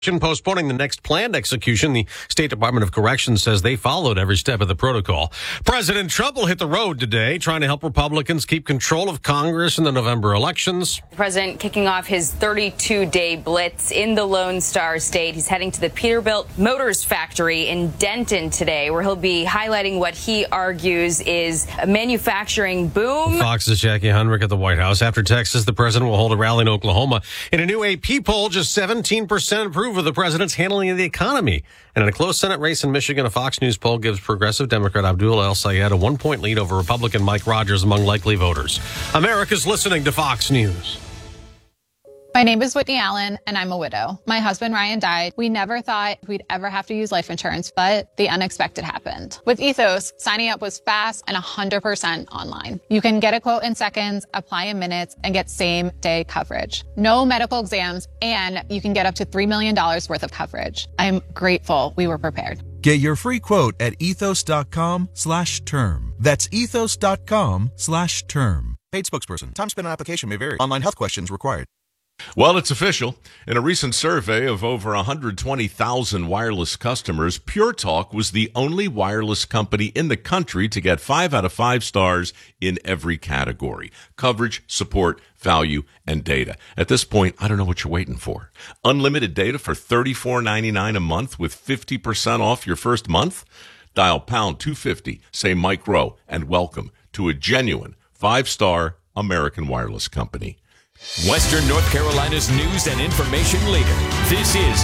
Postponing the next planned execution. The State Department of Corrections says they followed every step of the protocol. President Trump will hit the road today, trying to help Republicans keep control of Congress in the November elections. The president kicking off his 32-day blitz in the Lone Star State. He's heading to the Peterbilt Motors factory in Denton today, where he'll be highlighting what he argues is a manufacturing boom. Fox's Jackie Hundrick at the White House. After Texas, the president will hold a rally in Oklahoma. In a new AP poll, just 17% approve of the president's handling of the economy. And in a close Senate race in Michigan, a Fox News poll gives progressive Democrat Abdul El-Sayed a 1-point lead over Republican Mike Rogers among likely voters. America's listening to Fox News. My name is Whitney Allen, and I'm a widow. My husband, Ryan, died. We never thought we'd ever have to use life insurance, but the unexpected happened. With Ethos, signing up was fast and 100% online. You can get a quote in seconds, apply in minutes, and get same-day coverage. No medical exams, and you can get up to $3 million worth of coverage. I'm grateful we were prepared. Get your free quote at ethos.com/term. That's ethos.com/term. Paid spokesperson. Time spent on application may vary. Online health questions required. Well, it's official. In a recent survey of over 120,000 wireless customers, Pure Talk was the only wireless company in the country to get 5 out of 5 stars in every category: coverage, support, value, and data. At this point, I don't know what you're waiting for. Unlimited data for $34.99 a month with 50% off your first month? Dial pound 250, say Mike Rowe, and welcome to a genuine 5-star American wireless company. Western North Carolina's news and information leader. This is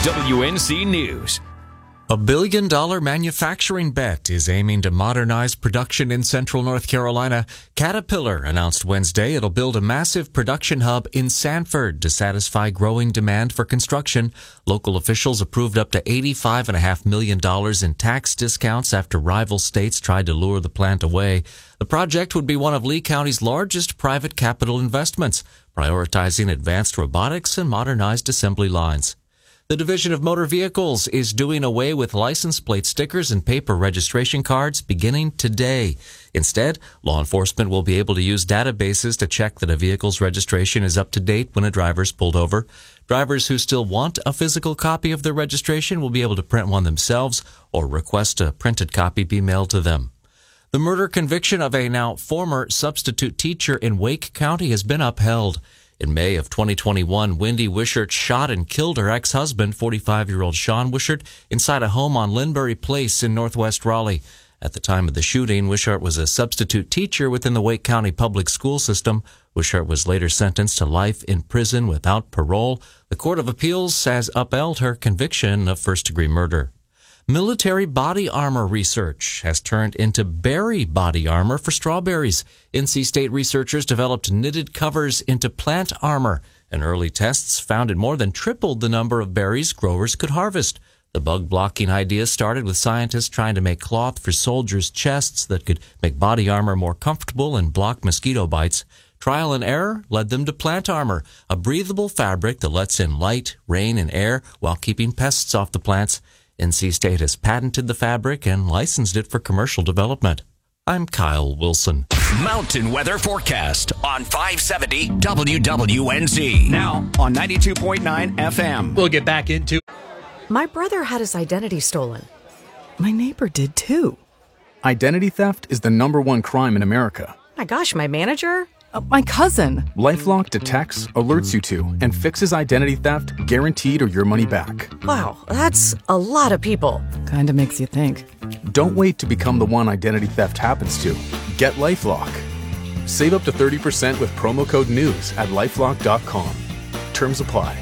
WWNC News. A $1 billion manufacturing bet is aiming to modernize production in central North Carolina. Caterpillar announced Wednesday it'll build a massive production hub in Sanford to satisfy growing demand for construction. Local officials approved up to $85.5 million in tax discounts after rival states tried to lure the plant away. The project would be one of Lee County's largest private capital investments, prioritizing advanced robotics and modernized assembly lines. The Division of Motor Vehicles is doing away with license plate stickers and paper registration cards beginning today. Instead, law enforcement will be able to use databases to check that a vehicle's registration is up to date when a driver's pulled over. Drivers who still want a physical copy of their registration will be able to print one themselves or request a printed copy be mailed to them. The murder conviction of a now former substitute teacher in Wake County has been upheld. In May of 2021, Wendy Wishart shot and killed her ex-husband, 45-year-old Sean Wishart, inside a home on Linbury Place in northwest Raleigh. At the time of the shooting, Wishart was a substitute teacher within the Wake County public school system. Wishart was later sentenced to life in prison without parole. The Court of Appeals has upheld her conviction of first-degree murder. Military body armor research has turned into berry body armor for strawberries. NC State researchers developed knitted covers into plant armor, and early tests found it more than tripled the number of berries growers could harvest. The bug-blocking idea started with scientists trying to make cloth for soldiers' chests that could make body armor more comfortable and block mosquito bites. Trial and error led them to plant armor, a breathable fabric that lets in light, rain, and air while keeping pests off the plants. NC State has patented the fabric and licensed it for commercial development. I'm Kyle Wilson. Mountain weather forecast on 570 WWNC. Now on 92.9 FM. We'll get back into... My brother had his identity stolen. My neighbor did too. Identity theft is the #1 crime in America. My gosh, my manager? My cousin. LifeLock detects, alerts you to, and fixes identity theft guaranteed or your money back. Wow, that's a lot of people. Kinda makes you think. Don't wait to become the one identity theft happens to. Get LifeLock. Save up to 30% with promo code NEWS at LifeLock.com. Terms apply.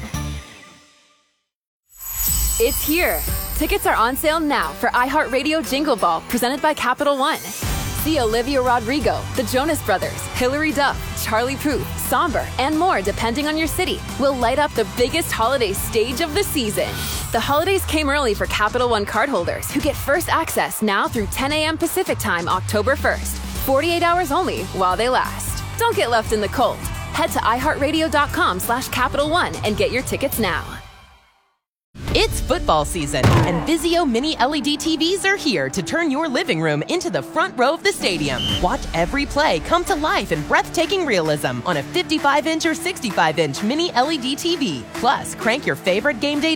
It's here. Tickets are on sale now for iHeartRadio Jingle Ball, presented by Capital One. See Olivia Rodrigo, the Jonas Brothers, Hilary Duff, Charlie Puth, Somber, and more depending on your city will light up the biggest holiday stage of the season. The holidays came early for Capital One cardholders who get first access now through 10 a.m. Pacific Time, October 1st. 48 hours only while they last. Don't get left in the cold. Head to iHeartRadio.com/Capital One and get your tickets now. It's football season, and Vizio Mini LED TVs are here to turn your living room into the front row of the stadium. Watch every play come to life in breathtaking realism on a 55-inch or 65-inch Mini LED TV. Plus, crank your favorite game day